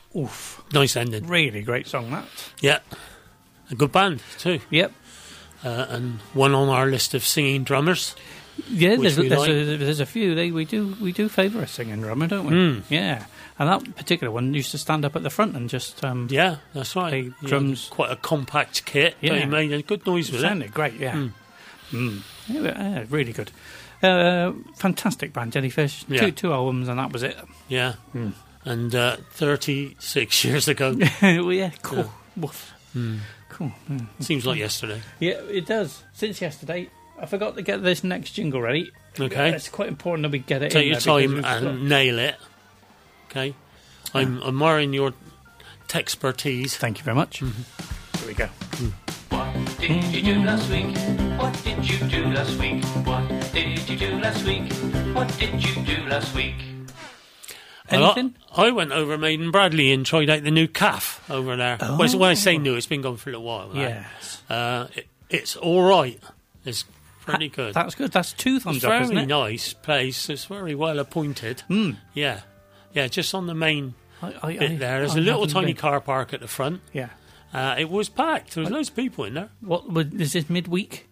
Oof. Nice ending. Really great song, that. Yeah. A good band, too. Yep. And one on our list of singing drummers. Yeah, which there's a few. We do favour a singing drummer, don't we? Mm. Yeah. And that particular one used to stand up at the front and just... yeah, that's right. play drums. Quite a compact kit, but he made a good noise with it. Sounded great, yeah. Yeah, really good. Fantastic band, Jellyfish. Yeah. Two albums, and that was it. Yeah. And 36 years ago. Well, yeah, cool. Yeah. Woof. Cool. Seems like yesterday. Yeah, it does. Since yesterday, I forgot to get this next jingle ready. Okay. It's quite important that we get it Take in your there time and nail it. Okay. I'm admiring your expertise. Thank you very much. Here we go. What did you do last week? What did you do last week? What did you do last week? What did you do last week? Anything? I went over Maiden Bradley and tried out the new calf over there. Oh. Well, when I say new, it's been going for a little while. Right? Yes. It's all right. It's pretty good. That's good. That's two thumbs It's up, very isn't it? nice place. It's very well appointed. Yeah. Yeah, just on the main bit there. There's a little tiny car park at the front. Yeah. It was packed. There was loads of people in there. Is this midweek?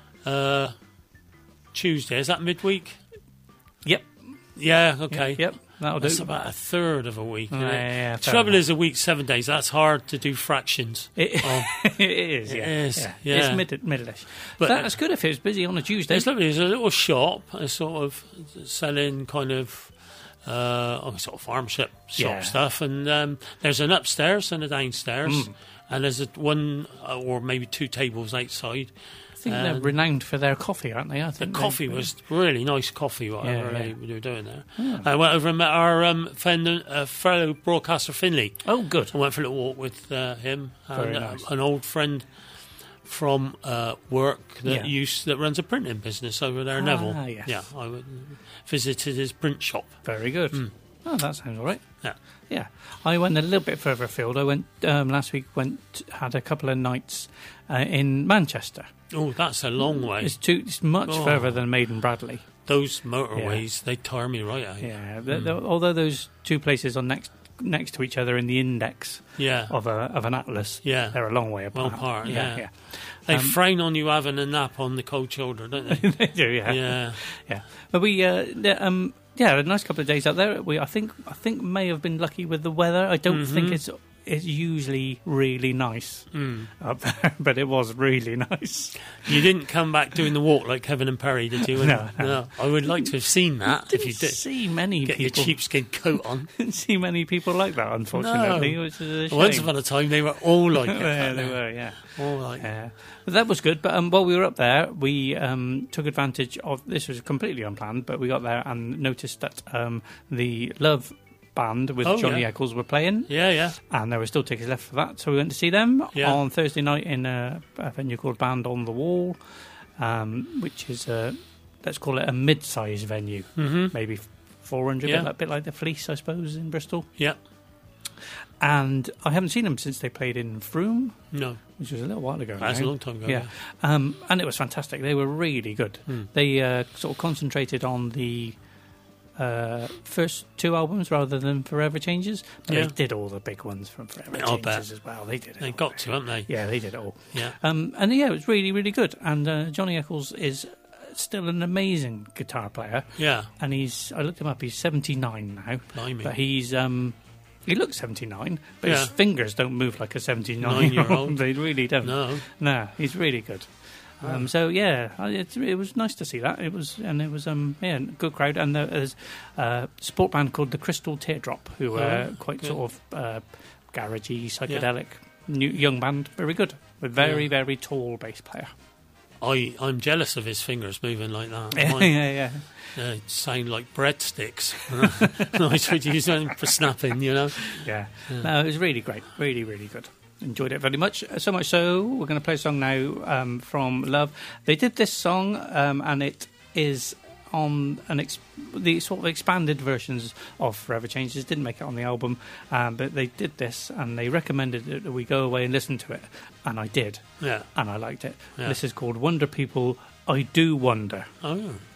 Tuesday. Is that midweek? Yep. Yeah, okay. Yep. That'll That's do. about a third of a week. Isn't it? Yeah, The trouble is, a week, 7 days. That's hard to do fractions. It is. Yeah. It is, Yeah. yeah. It's middle-ish. But That's good if it was busy on a Tuesday. it's lovely. There's a little shop, sort of selling kind of sort of farm shop Yeah. stuff, and there's an upstairs and a downstairs, and there's one or maybe two tables outside. I think they're renowned for their coffee, aren't they? I The think coffee was really nice coffee, whatever Yeah, yeah. they were doing there. I went over and met our fellow broadcaster Finley. Oh, good. I went for a little walk with him Very and nice. an old friend from work that Yeah. that runs a printing business over there, Neville. Yes. Yeah, visited his print shop. Very good. Oh, that sounds all right. Yeah. Yeah, I went a little bit further afield. I went last week. Had a couple of nights in Manchester. Oh, that's a long way. It's much further than Maiden Bradley. Those motorways, they tire me right out. Yeah, although those two places are next to each other in the index Yeah. of an atlas, Yeah. they're a long way Well apart. apart, yeah. yeah. They frown on you having a nap on the cold shoulder, don't they? They do, yeah. Yeah. Yeah. But we, a nice couple of days out there. I think may have been lucky with the weather. I don't think it's usually really nice up there, but it was really nice. You didn't come back doing the walk like Kevin and Perry, did you? No. I would like to have seen that if you did. See many Get your people. sheepskin coat on. Didn't see many people like that, unfortunately. No. Which is a shame. Once upon a time, they were all like it. Yeah, back they there. were, yeah. All like But that was good. But while we were up there, we took advantage of... This was completely unplanned, but we got there and noticed that the Love band with Johnny Eccles were playing. Yeah, yeah. And there were still tickets left for that. So we went to see them Yeah. on Thursday night in a venue called Band on the Wall, which is, let's call it a mid-sized venue. Maybe 400, Yeah. a bit like the Fleece, I suppose, in Bristol. Yeah. And I haven't seen them since they played in Frome, No. which was a little while ago. That's now. a long time ago. Yeah. And it was fantastic. They were really good. They sort of concentrated on the first two albums rather than Forever Changes. But Yeah. they did all the big ones from Forever I'll Changes bet. as well. They did it. They all. got to, haven't they? Yeah, they did it all. Yeah. And it was really, really good. And Johnny Eccles is still an amazing guitar player. Yeah. And I looked him up, he's 79 now. Blimey. But he looks 79, but his Yeah. fingers don't move like a 79-year-old. Nine-year-old. They really don't. No, he's really good. So yeah, it was nice to see that. It was a good crowd, and there's a sport band called the Crystal Teardrop, who are quite sort of garagey, psychedelic, new young band, very good, with very tall bass player. I'm jealous of his fingers moving like that. Yeah. Sound like breadsticks. I tried to use them for snapping, Yeah. No, it was really great, really, really good. Enjoyed it very much. So much so, we're going to play a song now from Love. They did this song, and it is on the sort of expanded versions of Forever Changes. Didn't make it on the album, but they did this, and they recommended that we go away and listen to it, and I did. Yeah. And I liked it. Yeah. This is called Wonder People, I Do Wonder. Oh, yeah.